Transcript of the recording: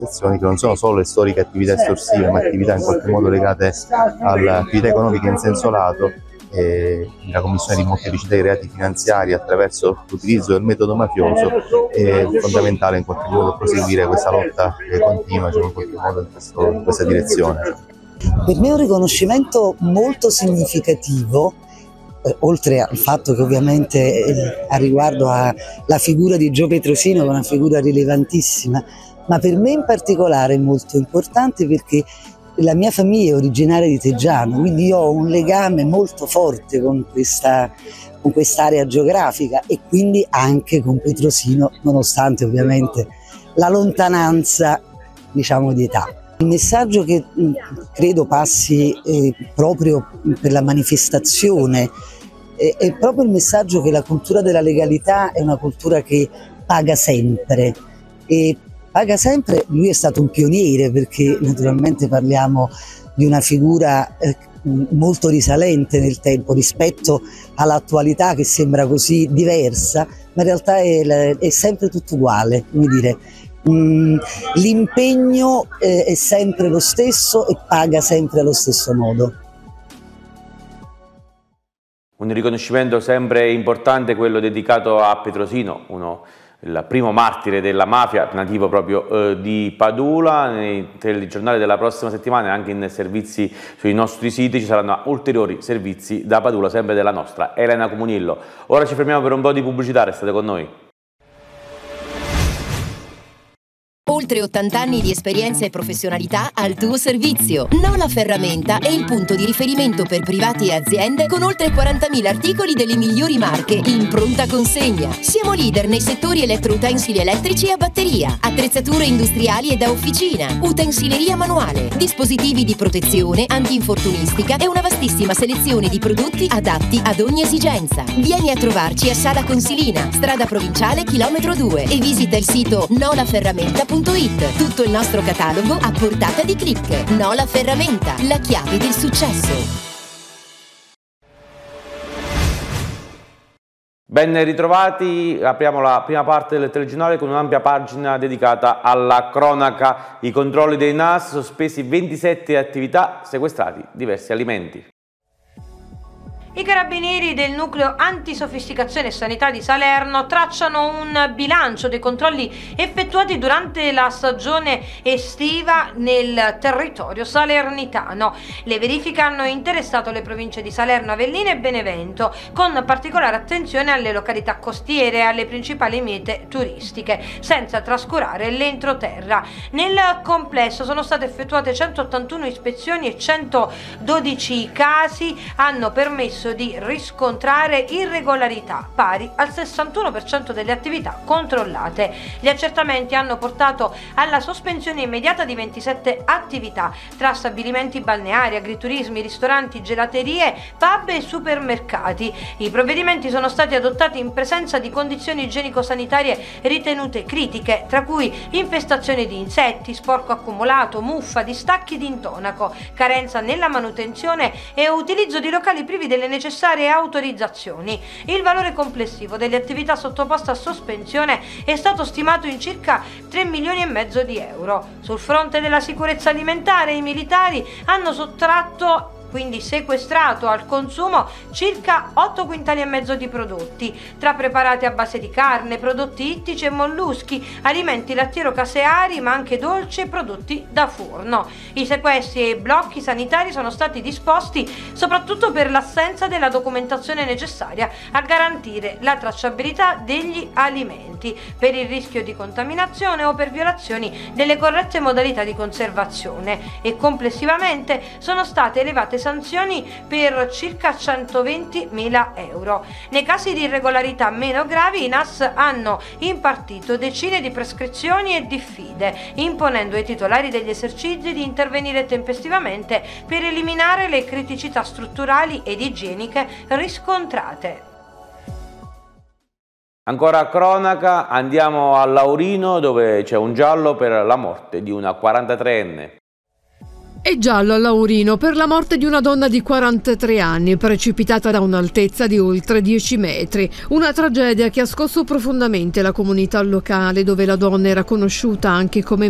che non sono solo le storiche attività estorsive, ma attività in qualche modo legate all'attività economica in senso lato. La commissione di molteplicità di reati finanziari attraverso l'utilizzo del metodo mafioso è fondamentale in qualche modo proseguire questa lotta continua, in qualche modo in questa direzione. Per me è un riconoscimento molto significativo, oltre al fatto che ovviamente a riguardo alla figura di Gio Petrosino, che è una figura rilevantissima, ma per me in particolare è molto importante perché la mia famiglia è originaria di Teggiano, quindi io ho un legame molto forte con quest'area geografica e quindi anche con Petrosino, nonostante ovviamente la lontananza, diciamo, di età. Il messaggio che credo passi proprio per la manifestazione è proprio il messaggio che la cultura della legalità è una cultura che paga sempre. E paga sempre, lui è stato un pioniere perché naturalmente parliamo di una figura molto risalente nel tempo rispetto all'attualità che sembra così diversa, ma in realtà è sempre tutto uguale, come dire. L'impegno è sempre lo stesso e paga sempre allo stesso modo. Un riconoscimento sempre importante, quello dedicato a Petrosino, il primo martire della mafia, nativo proprio di Padula. Nei telegiornali della prossima settimana e anche in servizi sui nostri siti ci saranno ulteriori servizi da Padula, sempre della nostra Elena Comunillo. Ora ci fermiamo per un po' di pubblicità, restate con noi. Oltre 80 anni di esperienza e professionalità al tuo servizio. Nola Ferramenta è il punto di riferimento per privati e aziende con oltre 40.000 articoli delle migliori marche in pronta consegna. Siamo leader nei settori elettroutensili elettrici e a batteria, attrezzature industriali e da officina, utensileria manuale, dispositivi di protezione, antinfortunistica e una vastissima selezione di prodotti adatti ad ogni esigenza. Vieni a trovarci a Sala Consilina, strada provinciale chilometro 2 e visita il sito nolaferramenta.it. Tutto il nostro catalogo a portata di click. Nola Ferramenta, la chiave del successo. Ben ritrovati, apriamo la prima parte del telegiornale con un'ampia pagina dedicata alla cronaca. I controlli dei NAS, sospesi 27 attività, sequestrati diversi alimenti. I carabinieri del nucleo antisofisticazione e sanità di Salerno tracciano un bilancio dei controlli effettuati durante la stagione estiva nel territorio salernitano. Le verifiche hanno interessato le province di Salerno, Avellino e Benevento, con particolare attenzione alle località costiere e alle principali mete turistiche, senza trascurare l'entroterra. Nel complesso sono state effettuate 181 ispezioni e 112 casi hanno permesso di riscontrare irregolarità pari al 61% delle attività controllate. Gli accertamenti hanno portato alla sospensione immediata di 27 attività tra stabilimenti balneari, agriturismi, ristoranti, gelaterie, pub e supermercati. I provvedimenti sono stati adottati in presenza di condizioni igienico-sanitarie ritenute critiche, tra cui infestazione di insetti, sporco accumulato, muffa, distacchi di intonaco, carenza nella manutenzione e utilizzo di locali privi delle necessarie autorizzazioni. Il valore complessivo delle attività sottoposte a sospensione è stato stimato in circa 3,5 milioni di euro. Sul fronte della sicurezza alimentare, i militari hanno quindi sequestrato al consumo circa 8,5 quintali di prodotti, tra preparati a base di carne, prodotti ittici e molluschi, alimenti lattiero-caseari, ma anche dolci e prodotti da forno. I sequestri e i blocchi sanitari sono stati disposti soprattutto per l'assenza della documentazione necessaria a garantire la tracciabilità degli alimenti, per il rischio di contaminazione o per violazioni delle corrette modalità di conservazione, e complessivamente sono state elevate sanzioni per circa 120.000 euro. Nei casi di irregolarità meno gravi, i NAS hanno impartito decine di prescrizioni e diffide, imponendo ai titolari degli esercizi di intervenire tempestivamente per eliminare le criticità strutturali ed igieniche riscontrate. Ancora cronaca, andiamo a Laurino dove c'è un giallo per la morte di una 43enne. È giallo a Laurino per la morte di una donna di 43 anni, precipitata da un'altezza di oltre 10 metri. Una tragedia che ha scosso profondamente la comunità locale, dove la donna era conosciuta anche come